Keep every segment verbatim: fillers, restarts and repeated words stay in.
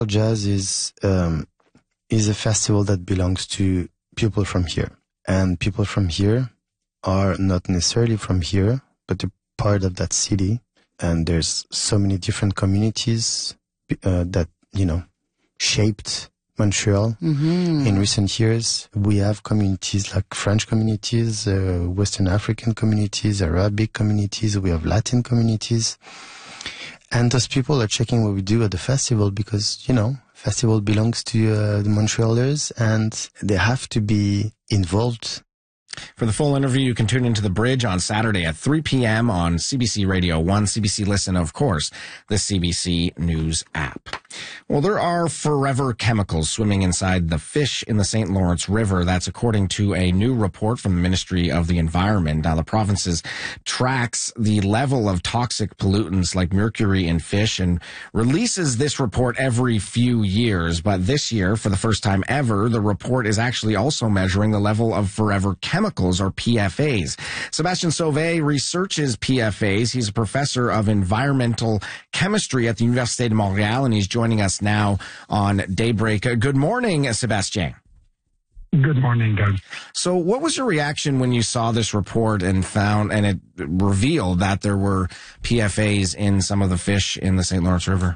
Jazz is um, is a festival that belongs to people from here. And people from here are not necessarily from here, but they're part of that city. And there's so many different communities uh, that, you know, shaped Montreal mm-hmm. in recent years. We have communities like French communities, uh, Western African communities, Arabic communities. We have Latin communities. And those people are checking what we do at the festival because, you know, festival belongs to uh, the Montrealers and they have to be involved. For the full interview, you can tune into The Bridge on Saturday at three p.m. on C B C Radio one, C B C Listen, of course, the C B C News app. Well, there are forever chemicals swimming inside the fish in the Saint Lawrence River. That's according to a new report from the Ministry of the Environment. Now, the provinces tracks the level of toxic pollutants like mercury in fish and releases this report every few years. But this year, for the first time ever, the report is actually also measuring the level of forever chemicals, or P F As. Sebastien Sauvé researches P F As. He's a professor of environmental chemistry at the Université de Montréal, and he's joining us now on Daybreak. Good morning, Sebastien. Good morning, Doug. So what was your reaction when you saw this report and found, and it revealed that there were P F As in some of the fish in the Saint Lawrence River?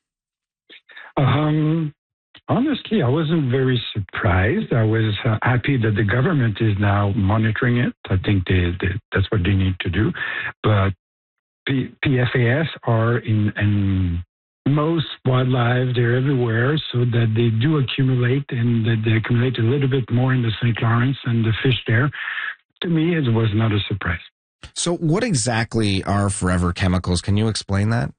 Um, honestly, I wasn't very surprised. I was uh, happy that the government is now monitoring it. I think they, they, that's what they need to do. But P- PFAS are in, in most wildlife, they're everywhere, so that they do accumulate, and that they accumulate a little bit more in the Saint Lawrence and the fish there. To me, it was not a surprise. So what exactly are forever chemicals? Can you explain that?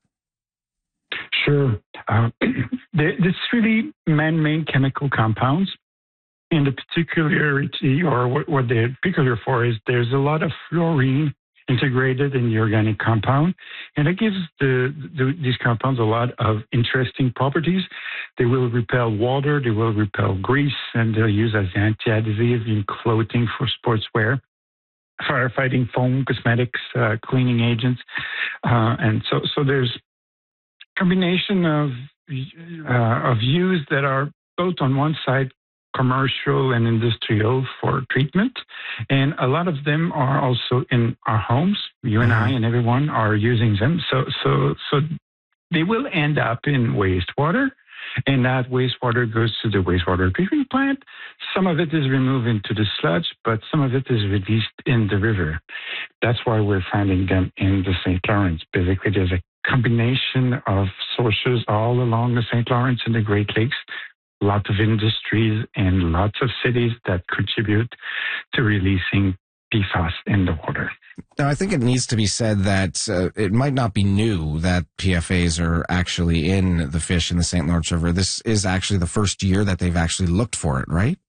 Sure. Uh, it's really man-made chemical compounds. And the particularity, or what, what they're peculiar for, is there's a lot of fluorine integrated in the organic compound, and it gives the, the, these compounds a lot of interesting properties. They will repel water, they will repel grease, and they'll use as anti-adhesive in clothing for sportswear, firefighting foam, cosmetics, uh, cleaning agents, uh, and so so there's a combination of uh, of use that are both on one side commercial and industrial for treatment. And a lot of them are also in our homes. You and I and everyone are using them. So, so, so they will end up in wastewater, and that wastewater goes to the wastewater treatment plant. Some of it is removed into the sludge, but some of it is released in the river. That's why we're finding them in the Saint Lawrence. Basically, there's a combination of sources all along the Saint Lawrence and the Great Lakes. Lots of industries and lots of cities that contribute to releasing P FAS in the water. Now, I think it needs to be said that uh, it might not be new that P F As are actually in the fish in the Saint Lawrence River. This is actually the first year that they've actually looked for it, right?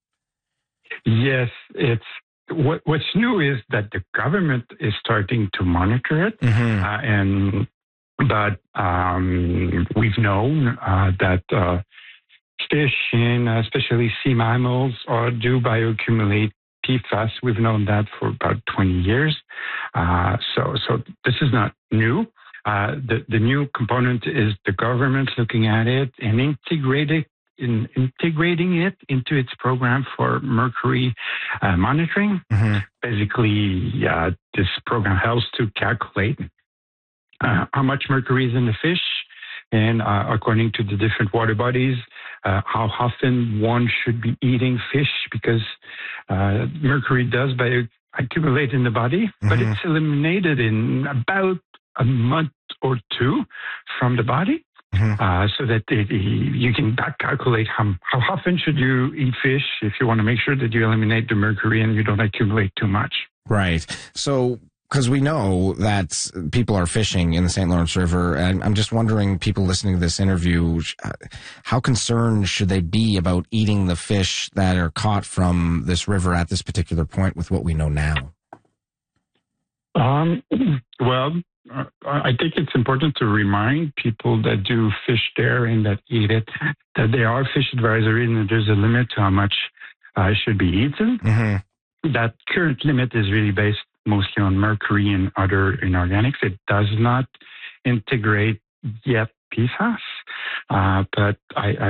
Yes, it's what, what's new is that the government is starting to monitor it, mm-hmm. uh, and but um, we've known uh, that. Uh, Fish, and especially sea mammals, are do bioaccumulate P FAS. We've known that for about twenty years. Uh, so, so this is not new. Uh, the, the new component is the government looking at it and integrating in, integrating it into its program for mercury uh, monitoring. Mm-hmm. Basically, uh, this program helps to calculate uh, how much mercury is in the fish, and uh, according to the different water bodies, uh, how often one should be eating fish, because uh, mercury does accumulate in the body, mm-hmm. but it's eliminated in about a month or two from the body, mm-hmm. uh, so that it, you can back calculate how, how often should you eat fish if you want to make sure that you eliminate the mercury and you don't accumulate too much. Right. So, because we know that people are fishing in the Saint Lawrence River, and I'm just wondering, people listening to this interview, how concerned should they be about eating the fish that are caught from this river at this particular point with what we know now? Um, well, uh, I think it's important to remind people that do fish there and that eat it, that there are fish advisories and there's a limit to how much uh, should be eaten. Mm-hmm. That current limit is really based mostly on mercury and other inorganics. It does not integrate yet P FAS, uh, but I, I